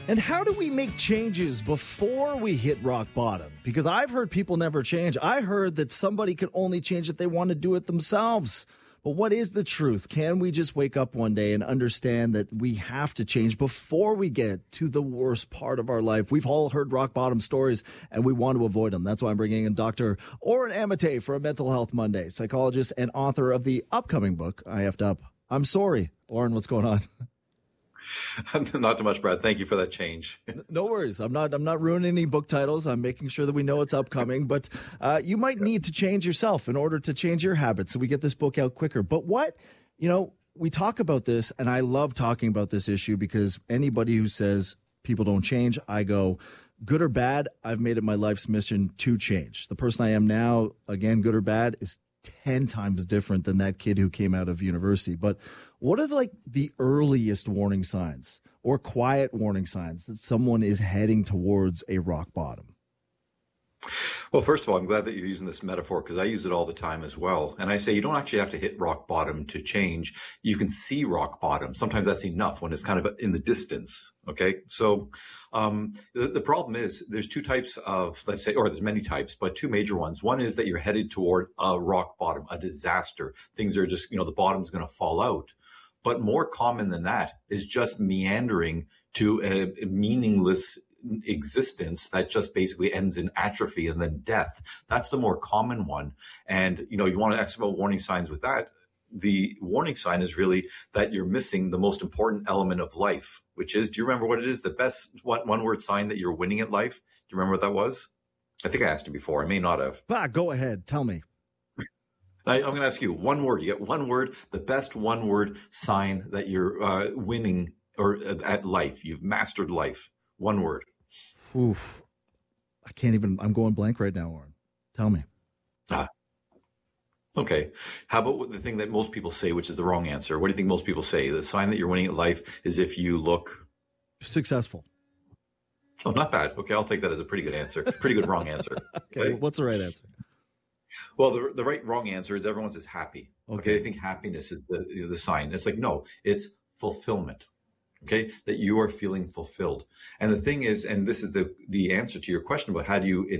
And how do we make changes before we hit rock bottom? Because I've heard people never change. I heard that somebody could only change if they want to do it themselves. But what is the truth? Can we just wake up one day and understand that we have to change before we get to the worst part of our life? We've all heard rock bottom stories, and we want to avoid them. That's why I'm bringing in Dr. Oren Amate for a Mental Health Monday, psychologist and author of the upcoming book, I Effed Up. I'm sorry. Oren, what's going on? Not too much, Brad. Thank you for that change. No worries. I'm not ruining any book titles. I'm making sure that we know it's upcoming. But you might need to change yourself in order to change your habits so we get this book out quicker. But we talk about this, and I love talking about this issue because anybody who says people don't change, I go, good or bad, I've made it my life's mission to change. The person I am now, again, good or bad, is 10 times different than that kid who came out of university. But what are the earliest warning signs or quiet warning signs that someone is heading towards a rock bottom? Well, first of all, I'm glad that you're using this metaphor because I use it all the time as well. And I say you don't actually have to hit rock bottom to change. You can see rock bottom. Sometimes that's enough when it's kind of in the distance. Okay. So the problem is there's two types of, let's say, or there's many types, but two major ones. One is that you're headed toward a rock bottom, a disaster. Things are just, the bottom's going to fall out. But more common than that is just meandering to a meaningless existence that just basically ends in atrophy and then death. That's the more common one. And, you want to ask about warning signs with that. The warning sign is really that you're missing the most important element of life, which is, do you remember what it is? The best one word sign that you're winning at life? Do you remember what that was? I think I asked you before. I may not have. Go ahead. Tell me. I'm going to ask you one word. You get one word, the best one word sign that you're winning or at life. You've mastered life. One word. Oof. I can't even, I'm going blank right now, Oren. Tell me. Okay. How about the thing that most people say, which is the wrong answer? What do you think most people say? The sign that you're winning at life is if you look successful. Oh, not bad. Okay. I'll take that as a pretty good answer. Pretty good wrong answer. Okay. What's the right answer? Well, the right wrong answer is everyone says happy. Okay. They think happiness is the sign. It's like, no, it's fulfillment. Okay. That you are feeling fulfilled. And the thing is, and this is the answer to your question about how do you,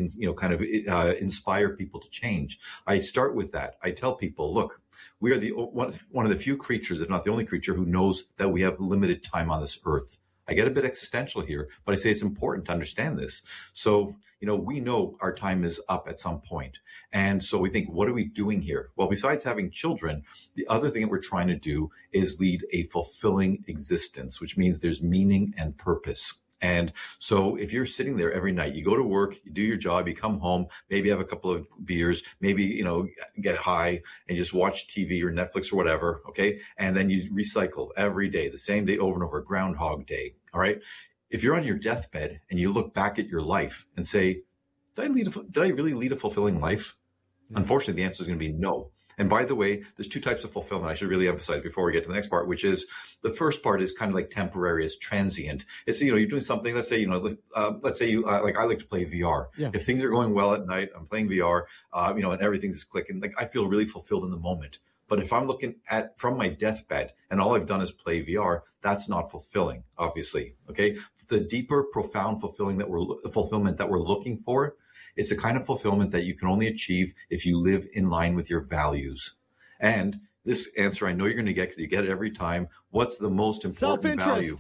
inspire people to change. I start with that. I tell people, look, we are one of the few creatures, if not the only creature, who knows that we have limited time on this earth. I get a bit existential here, but I say it's important to understand this. So, we know our time is up at some point. And so we think, what are we doing here? Well, besides having children, the other thing that we're trying to do is lead a fulfilling existence, which means there's meaning and purpose. And so if you're sitting there every night, you go to work, you do your job, you come home, maybe have a couple of beers, maybe, get high and just watch TV or Netflix or whatever. Okay. And then you recycle every day, the same day over and over, Groundhog Day. All right. If you're on your deathbed and you look back at your life and say, did I really lead a fulfilling life? Yeah. Unfortunately, the answer is going to be no. And by the way, there's two types of fulfillment I should really emphasize before we get to the next part, which is the first part is kind of like temporary, it's transient. It's, you're doing something, let's say, let's say you, I like to play VR. Yeah. If things are going well at night, I'm playing VR, and everything's clicking, I feel really fulfilled in the moment. But if I'm looking at from my deathbed and all I've done is play VR, that's not fulfilling, obviously. Okay. The deeper, profound fulfillment that we're looking for, it's the kind of fulfillment that you can only achieve if you live in line with your values. And this answer I know you're going to get because you get it every time. What's the most important value?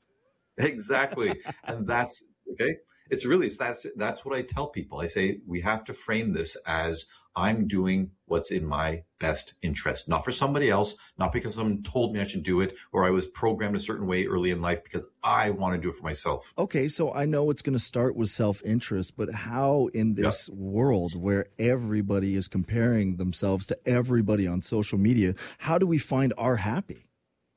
Exactly. And that's okay. That's what I tell people. I say we have to frame this as I'm doing what's in my best interest, not for somebody else, not because someone told me I should do it or I was programmed a certain way early in life, because I want to do it for myself. Okay, so I know it's going to start with self-interest, but how in this world where everybody is comparing themselves to everybody on social media, how do we find our happy?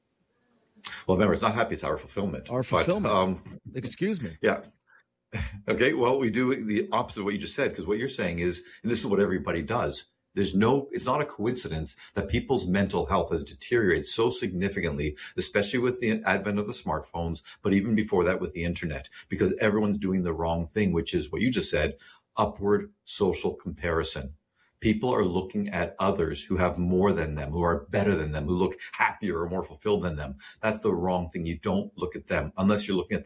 Well, remember, it's not happy, it's our fulfillment. Our fulfillment. Excuse me. Yeah. Okay, well, we do the opposite of what you just said, because what you're saying is, and this is what everybody does, it's not a coincidence that people's mental health has deteriorated so significantly, especially with the advent of the smartphones, but even before that with the internet, because everyone's doing the wrong thing, which is what you just said, upward social comparison. People are looking at others who have more than them, who are better than them, who look happier or more fulfilled than them. That's the wrong thing. You don't look at them unless you're looking at them